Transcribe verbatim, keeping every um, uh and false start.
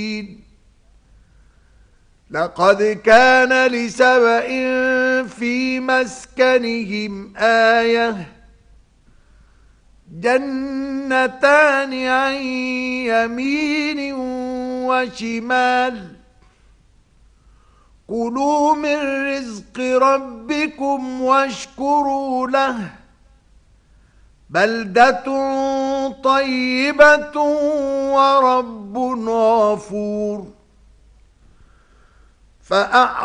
لقد كان لسبإ في مسكنهم آية جنتان عن يمين وشمال كلوا من رزق ربكم واشكروا له بلدة طيبة ورب غفور. فأعرضوا